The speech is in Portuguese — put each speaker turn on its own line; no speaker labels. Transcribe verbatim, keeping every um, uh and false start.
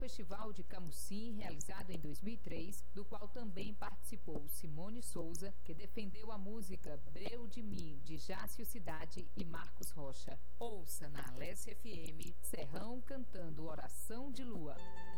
Festival de Camusim, realizado em dois mil e três, do qual também participou Simone Souza, que defendeu a música Breu de Mim, de Jácio Cidade e Marcos Rocha. Ouça na Alesse F M, Serrão cantando Oração de Lua.